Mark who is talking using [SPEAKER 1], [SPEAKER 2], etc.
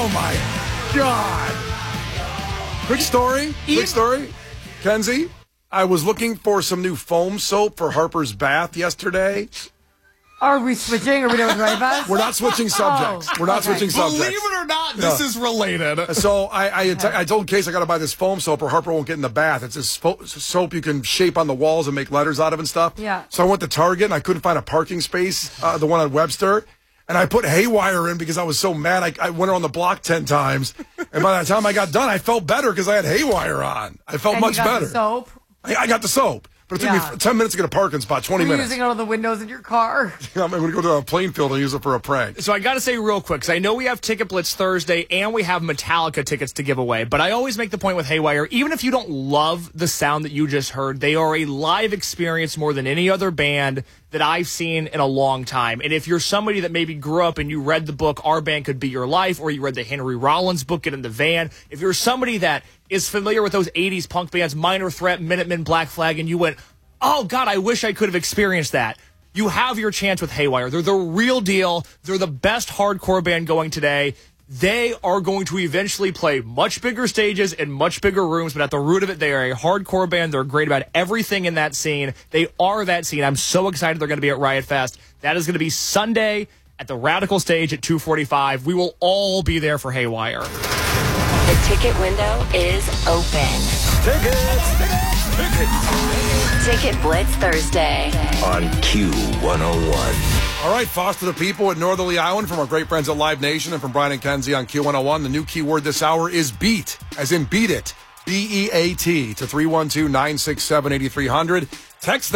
[SPEAKER 1] Oh, my God. Quick story. Kenzie, I was looking for some new foam soap for Harper's bath yesterday.
[SPEAKER 2] Are we switching? Are we doing right bus?
[SPEAKER 1] We're not switching subjects. We're not switching subjects.
[SPEAKER 3] Believe it or not, this is related.
[SPEAKER 1] So I told Case I got to buy this foam soap or Harper won't get in the bath. It's this soap you can shape on the walls and make letters out of and stuff.
[SPEAKER 2] Yeah.
[SPEAKER 1] So I went to Target and I couldn't find a parking space, the one on Webster. And I put Haywire in because I was so mad. I went around the block 10 times. And by the time I got done, I felt better because I had Haywire on. I felt much better.
[SPEAKER 2] The soap?
[SPEAKER 1] I got the soap. But it took me 10 minutes to get a parking spot, 20 minutes.
[SPEAKER 2] Using all the windows in your car.
[SPEAKER 1] I'm going to go to a Plainfield and use it for a prank.
[SPEAKER 3] So I got to say real quick, because I know we have Ticket Blitz Thursday and we have Metallica tickets to give away, but I always make the point with Haywire, even if you don't love the sound that you just heard, they are a live experience more than any other band that I've seen in a long time. And if you're somebody that maybe grew up and you read the book Our Band Could Be Your Life, or you read the Henry Rollins book, Get in the Van, if you're somebody that is familiar with those 80s punk bands, Minor Threat, Minutemen, Black Flag, and you went, oh, God, I wish I could have experienced that. You have your chance with Haywire. They're the real deal. They're the best hardcore band going today. They are going to eventually play much bigger stages and much bigger rooms, but at the root of it, they are a hardcore band. They're great about everything in that scene. They are that scene. I'm so excited they're going to be at Riot Fest. That is going to be Sunday at the Radical stage at 2:45. We will all be there for Haywire.
[SPEAKER 4] The ticket window is open.
[SPEAKER 1] Tickets!
[SPEAKER 4] Ticket Blitz Thursday
[SPEAKER 5] on Q101.
[SPEAKER 1] All right, foster the people at Northerly Island from our great friends at Live Nation and from Brian and Kenzie on Q101. The new keyword this hour is beat, as in beat it. BEAT to 312-967-8300. Text